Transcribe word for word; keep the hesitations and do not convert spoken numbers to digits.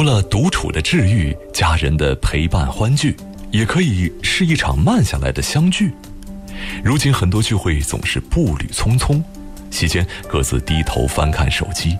除了独处的治愈，家人的陪伴欢聚，也可以是一场慢下来的相聚。如今很多聚会总是步履匆匆，席间各自低头翻看手机，